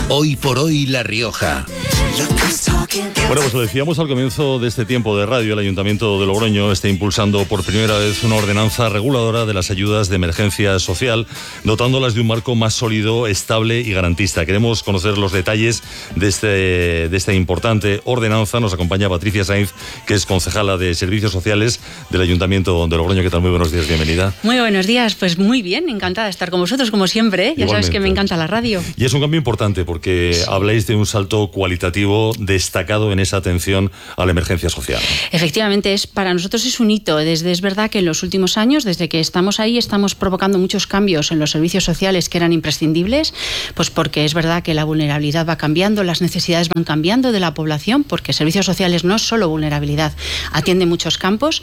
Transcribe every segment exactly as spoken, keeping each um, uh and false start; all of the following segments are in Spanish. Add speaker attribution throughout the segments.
Speaker 1: Hoy por hoy La Rioja.
Speaker 2: Bueno, pues lo decíamos al comienzo de este tiempo de radio, el Ayuntamiento de Logroño está impulsando por primera vez una ordenanza reguladora de las ayudas de emergencia social, dotándolas de un marco más sólido, estable y garantista. Queremos conocer los detalles de, este, de esta importante ordenanza. Nos acompaña Patricia Sainz, que es concejala de Servicios Sociales del Ayuntamiento de Logroño. ¿Qué tal? Muy buenos días, bienvenida.
Speaker 3: Muy buenos días, pues muy bien, encantada de estar con vosotros, como siempre, ¿eh? Ya sabes que me encanta la radio.
Speaker 2: Y es un cambio importante porque sí. habláis de un salto cualitativo destacado en esa atención a la emergencia social.
Speaker 3: Efectivamente, es para nosotros es un hito. Desde, es verdad que en los últimos años, desde que estamos ahí, estamos provocando muchos cambios en los servicios sociales que eran imprescindibles, pues porque es verdad que la vulnerabilidad va cambiando, las necesidades van cambiando de la población, porque servicios sociales no es solo vulnerabilidad, atiende muchos campos,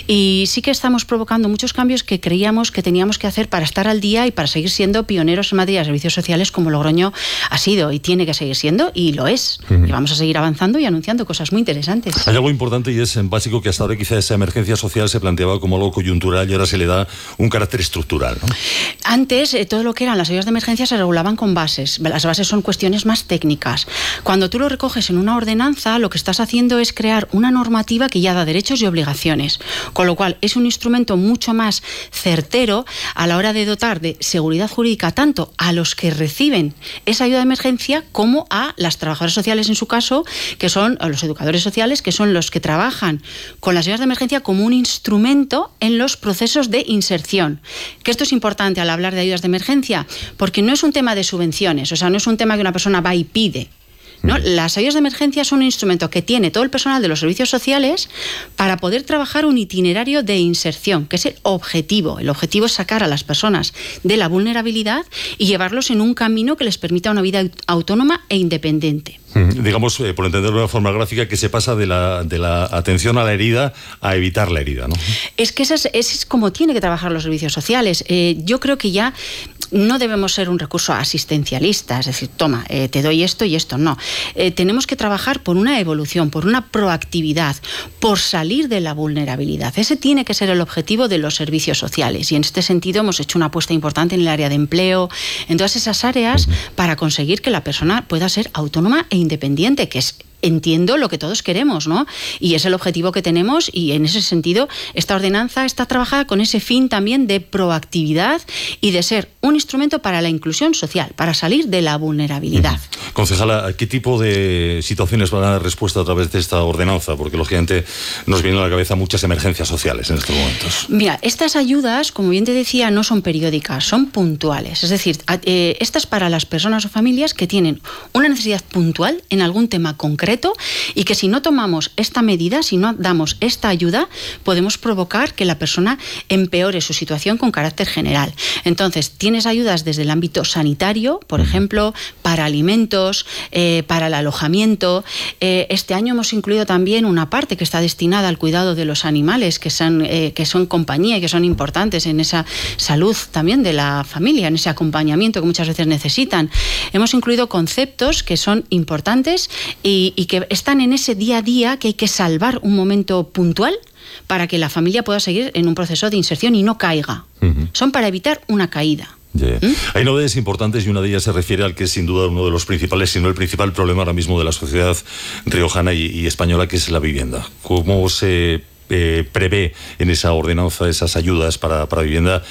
Speaker 3: y sí que estamos provocando muchos cambios que creíamos que teníamos que hacer para estar al día y para seguir siendo pioneros en materia de servicios sociales, como Logroño ha sido y tiene que seguir siendo, y lo es. Uh-huh. Y vamos a seguir avanzando y anunciando cosas muy interesantes.
Speaker 2: Hay algo importante y es en básico que hasta ahora quizá esa emergencia social se planteaba como algo coyuntural y ahora se le da un carácter estructural, ¿no?
Speaker 3: Antes eh, todo lo que eran las ayudas de emergencia se regulaban con bases. Las bases son cuestiones más técnicas. Cuando tú lo recoges en una ordenanza, lo que estás haciendo es crear una normativa que ya da derechos y obligaciones, con lo cual es un instrumento mucho más certero a la hora de dotar de seguridad jurídica tanto a los que reciben esa ayuda de emergencia como a las trabajadoras sociales, en su caso, que son los educadores sociales, que son los que trabajan con las ayudas de emergencia como un instrumento en los procesos de inserción. Que esto es importante al hablar de ayudas de emergencia, porque no es un tema de subvenciones, o sea, no es un tema que una persona va y pide, ¿no? Las ayudas de emergencia son un instrumento que tiene todo el personal de los servicios sociales para poder trabajar un itinerario de inserción, que es el objetivo. El objetivo es sacar a las personas de la vulnerabilidad y llevarlos en un camino que les permita una vida autónoma e independiente.
Speaker 2: Mm, digamos, eh, por entenderlo de una forma gráfica, que se pasa de la, de la atención a la herida a evitar la herida, ¿no?
Speaker 3: Es que ese es, ese es como tiene que trabajar los servicios sociales. Eh, yo creo que ya no debemos ser un recurso asistencialista, es decir, toma, eh, te doy esto y esto, no. Eh, tenemos que trabajar por una evolución, por una proactividad, por salir de la vulnerabilidad. Ese tiene que ser el objetivo de los servicios sociales, y en este sentido hemos hecho una apuesta importante en el área de empleo, en todas esas áreas, para conseguir que la persona pueda ser autónoma e independiente, que es, entiendo, lo que todos queremos, ¿no? Y es el objetivo que tenemos, y en ese sentido esta ordenanza está trabajada con ese fin también de proactividad y de ser un instrumento para la inclusión social, para salir de la vulnerabilidad.
Speaker 2: Uh-huh. Concejala, ¿qué tipo de situaciones van a dar respuesta a través de esta ordenanza? Porque lógicamente nos vienen a la cabeza muchas emergencias sociales en estos momentos.
Speaker 3: Mira, estas ayudas, como bien te decía, no son periódicas, son puntuales. Es decir, eh, estas para las personas o familias que tienen una necesidad puntual en algún tema concreto, y que si no tomamos esta medida, si no damos esta ayuda, podemos provocar que la persona empeore su situación con carácter general. Entonces, tienes ayudas desde el ámbito sanitario, por ejemplo, para alimentos, eh, para el alojamiento. Eh, este año hemos incluido también una parte que está destinada al cuidado de los animales, que son, eh, que son compañía y que son importantes en esa salud también de la familia, en ese acompañamiento que muchas veces necesitan. Hemos incluido conceptos que son importantes y y que están en ese día a día, que hay que salvar un momento puntual para que la familia pueda seguir en un proceso de inserción y no caiga. Uh-huh. Son para evitar una caída.
Speaker 2: Yeah. ¿Mm? Hay novedades importantes y una de ellas se refiere al que es sin duda uno de los principales, si no el principal problema ahora mismo de la sociedad riojana y, y española, que es la vivienda. ¿Cómo se Eh, prevé en esa ordenanza esas ayudas para, para vivienda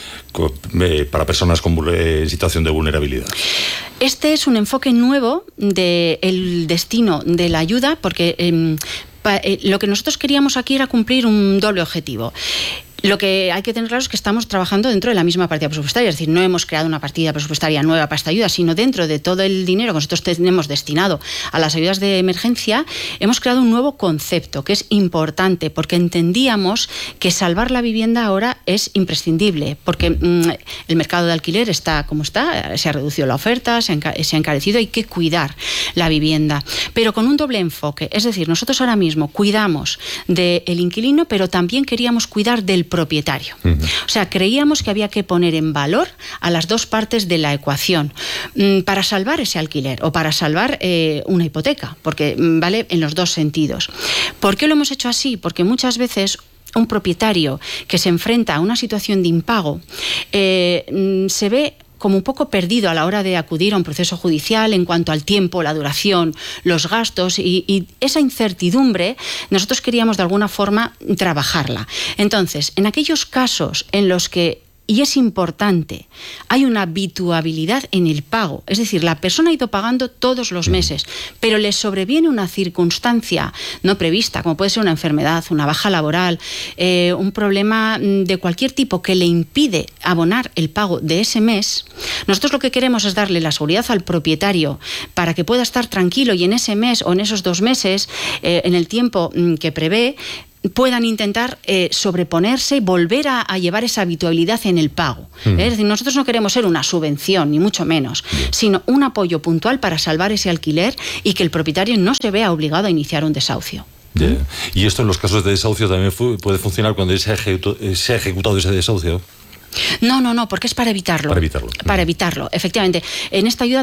Speaker 2: eh, para personas con eh, situación de vulnerabilidad?
Speaker 3: Este es un enfoque nuevo del destino de la ayuda, porque eh, pa, eh, lo que nosotros queríamos aquí era cumplir un doble objetivo. Lo que hay que tener claro es que estamos trabajando dentro de la misma partida presupuestaria, es decir, no hemos creado una partida presupuestaria nueva para esta ayuda, sino dentro de todo el dinero que nosotros tenemos destinado a las ayudas de emergencia, hemos creado un nuevo concepto que es importante, porque entendíamos que salvar la vivienda ahora es imprescindible, porque mmm, el mercado de alquiler está como está, se ha reducido la oferta, se ha, enca- se ha encarecido, hay que cuidar la vivienda, pero con un doble enfoque, es decir, nosotros ahora mismo cuidamos del inquilino, pero también queríamos cuidar del propietario. Uh-huh. O sea, creíamos que había que poner en valor a las dos partes de la ecuación mmm, para salvar ese alquiler o para salvar eh, una hipoteca, porque mmm, vale en los dos sentidos. ¿Por qué lo hemos hecho así? Porque muchas veces un propietario que se enfrenta a una situación de impago eh, se ve como un poco perdido a la hora de acudir a un proceso judicial en cuanto al tiempo, la duración, los gastos y, y esa incertidumbre nosotros queríamos de alguna forma trabajarla. Entonces, en aquellos casos en los que, y es importante, hay una habituabilidad en el pago. Es decir, la persona ha ido pagando todos los meses, pero le sobreviene una circunstancia no prevista, como puede ser una enfermedad, una baja laboral, eh, un problema de cualquier tipo que le impide abonar el pago de ese mes. Nosotros lo que queremos es darle la seguridad al propietario para que pueda estar tranquilo y en ese mes o en esos dos meses, eh, en el tiempo que prevé, puedan intentar eh, sobreponerse y volver a, a llevar esa habitualidad en el pago. Mm. Es decir, nosotros no queremos ser una subvención, ni mucho menos, sino un apoyo puntual para salvar ese alquiler y que el propietario no se vea obligado a iniciar un desahucio.
Speaker 2: Yeah. Y esto en los casos de desahucio también puede funcionar cuando se ha, ejecuto, se ha ejecutado ese desahucio.
Speaker 3: No, no, no, porque es para evitarlo.
Speaker 2: Para evitarlo.
Speaker 3: Para evitarlo, efectivamente. En esta ayuda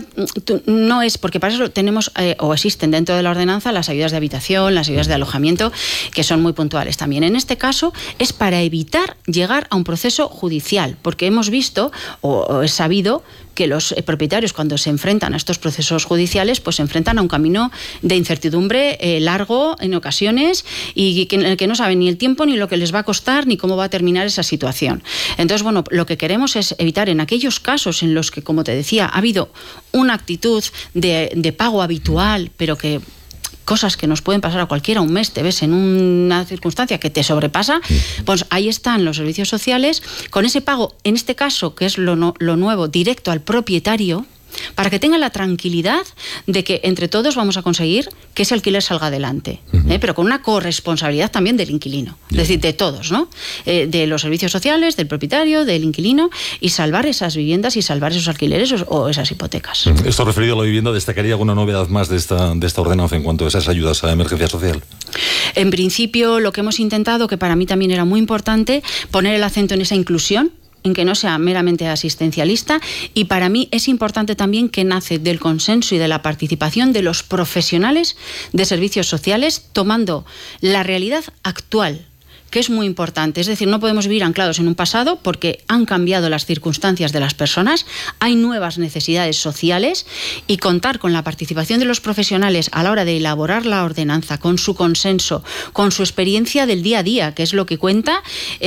Speaker 3: no es, porque para eso tenemos, eh, o existen dentro de la ordenanza, las ayudas de habitación, las ayudas de alojamiento, que son muy puntuales también. En este caso es para evitar llegar a un proceso judicial, porque hemos visto, o, o es sabido, que los eh, propietarios cuando se enfrentan a estos procesos judiciales pues se enfrentan a un camino de incertidumbre eh, largo en ocasiones y que, en el que no saben ni el tiempo ni lo que les va a costar ni cómo va a terminar esa situación. Entonces, bueno, lo que queremos es evitar en aquellos casos en los que, como te decía, ha habido una actitud de, de pago habitual, pero que cosas que nos pueden pasar a cualquiera, un mes te ves en una circunstancia que te sobrepasa, pues ahí están los servicios sociales con ese pago, en este caso, que es lo, no, lo nuevo, directo al propietario, para que tengan la tranquilidad de que entre todos vamos a conseguir que ese alquiler salga adelante, uh-huh. ¿eh? Pero con una corresponsabilidad también del inquilino, yeah. Es decir, de todos, ¿no? Eh, de los servicios sociales, del propietario, del inquilino, y salvar esas viviendas y salvar esos alquileres o, o esas hipotecas. Uh-huh.
Speaker 2: Esto referido a la vivienda, ¿destacaría alguna novedad más de esta, de esta ordenanza en cuanto a esas ayudas a emergencia social?
Speaker 3: En principio, lo que hemos intentado, que para mí también era muy importante, poner el acento en esa inclusión, en que no sea meramente asistencialista, y para mí es importante también que nace del consenso y de la participación de los profesionales de servicios sociales, tomando la realidad actual, que es muy importante. Es decir, no podemos vivir anclados en un pasado porque han cambiado las circunstancias de las personas, hay nuevas necesidades sociales, y contar con la participación de los profesionales a la hora de elaborar la ordenanza, con su consenso, con su experiencia del día a día, que es lo que cuenta,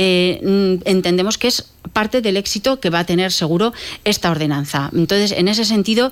Speaker 3: eh, entendemos que es parte del éxito que va a tener seguro esta ordenanza. Entonces, en ese sentido,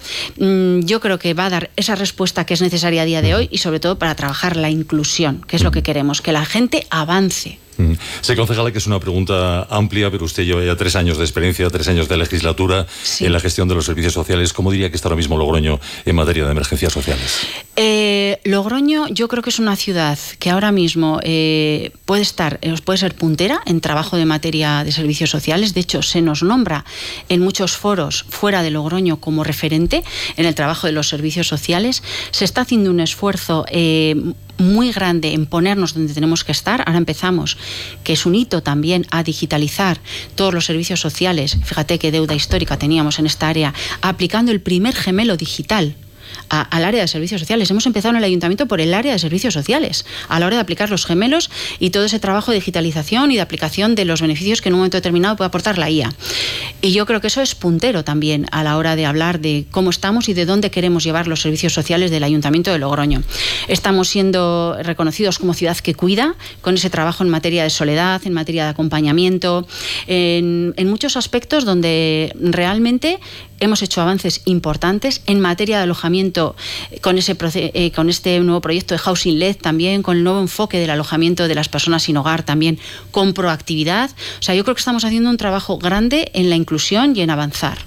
Speaker 3: yo creo que va a dar esa respuesta que es necesaria a día de hoy, y sobre todo para trabajar la inclusión, que es lo que queremos, que la gente avance.
Speaker 2: Sé, concejala, que es una pregunta amplia, pero usted lleva ya tres años de experiencia, tres años de legislatura, sí, en la gestión de los servicios sociales. ¿Cómo diría que está ahora mismo Logroño en materia de emergencias sociales?
Speaker 3: Eh, Logroño, yo creo que es una ciudad que ahora mismo eh, puede estar, eh, puede ser puntera en trabajo de materia de servicios sociales. De hecho, se nos nombra en muchos foros fuera de Logroño como referente en el trabajo de los servicios sociales. Se está haciendo un esfuerzo eh, muy grande en ponernos donde tenemos que estar. Ahora empezamos, que es un hito también, a digitalizar todos los servicios sociales. Fíjate qué deuda histórica teníamos en esta área, aplicando el primer gemelo digital A, al área de servicios sociales. Hemos empezado en el ayuntamiento por el área de servicios sociales, a la hora de aplicar los gemelos y todo ese trabajo de digitalización y de aplicación de los beneficios que en un momento determinado puede aportar la I A. Y yo creo que eso es puntero también a la hora de hablar de cómo estamos y de dónde queremos llevar los servicios sociales del Ayuntamiento de Logroño. Estamos siendo reconocidos como ciudad que cuida, con ese trabajo en materia de soledad, en materia de acompañamiento, en, en muchos aspectos donde realmente hemos hecho avances importantes en materia de alojamiento, con, ese, eh, con este nuevo proyecto de Housing Led también, con el nuevo enfoque del alojamiento de las personas sin hogar también, con proactividad. O sea, yo creo que estamos haciendo un trabajo grande en la inclusión y en avanzar.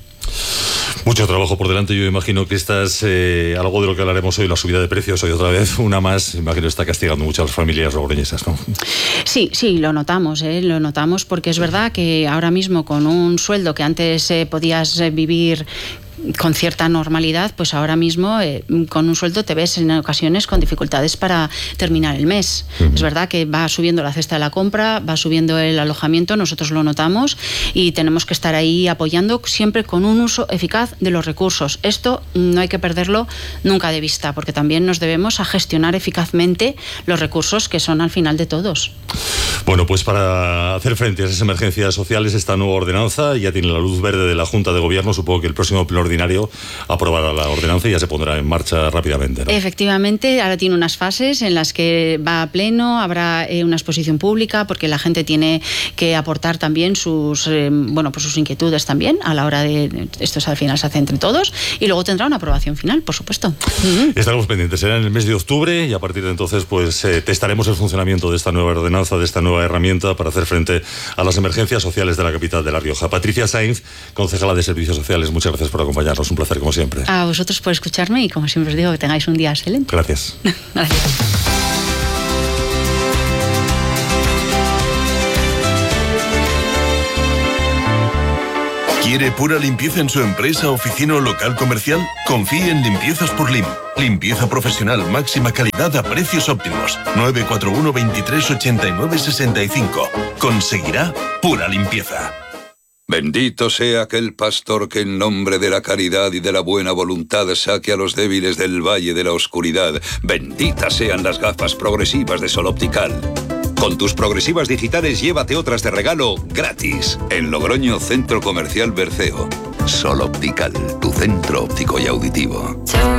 Speaker 2: Mucho trabajo por delante. Yo imagino que esta es eh, algo de lo que hablaremos hoy, la subida de precios. Hoy otra vez, una más, imagino que está castigando mucho a las familias logroñesas, ¿no?
Speaker 3: Sí, sí, lo notamos, ¿eh? lo notamos, porque es verdad que ahora mismo con un sueldo que antes eh, podías eh, vivir con cierta normalidad, pues ahora mismo eh, con un sueldo te ves en ocasiones con dificultades para terminar el mes. Uh-huh. Es verdad que va subiendo la cesta de la compra, va subiendo el alojamiento, nosotros lo notamos y tenemos que estar ahí apoyando siempre con un uso eficaz de los recursos. Esto no hay que perderlo nunca de vista, porque también nos debemos a gestionar eficazmente los recursos que son al final de todos.
Speaker 2: Bueno, pues para hacer frente a esas emergencias sociales, esta nueva ordenanza ya tiene la luz verde de la Junta de Gobierno. Supongo que el próximo pleno ordinario aprobará la ordenanza y ya se pondrá en marcha rápidamente, ¿no?
Speaker 3: Efectivamente, ahora tiene unas fases en las que va a pleno, habrá eh, una exposición pública, porque la gente tiene que aportar también sus, eh, bueno, pues sus inquietudes también a la hora de, esto al final se hace entre todos, y luego tendrá una aprobación final, por supuesto. Mm-hmm.
Speaker 2: Estaremos pendientes, será en el mes de octubre y a partir de entonces pues eh, testaremos el funcionamiento de esta nueva ordenanza, de esta nueva herramienta para hacer frente a las emergencias sociales de la capital de La Rioja. Patricia Sainz, concejala de Servicios Sociales, muchas gracias por acompañarnos, un placer como siempre.
Speaker 3: A vosotros por escucharme y como siempre os digo, que tengáis un día excelente.
Speaker 2: Gracias.
Speaker 3: Gracias.
Speaker 4: ¿Quiere pura limpieza en su empresa, oficina o local comercial? Confíe en Limpiezas por Lim. Limpieza profesional, máxima calidad a precios óptimos. nueve cuatro uno, veintitrés, ochenta y nueve, sesenta y cinco. Conseguirá pura limpieza.
Speaker 5: Bendito sea aquel pastor que en nombre de la caridad y de la buena voluntad saque a los débiles del valle de la oscuridad. Benditas sean las gafas progresivas de Sol Optical. Con tus progresivas digitales llévate otras de regalo gratis. En Logroño, Centro Comercial Berceo. Sol Optical, tu centro óptico y auditivo.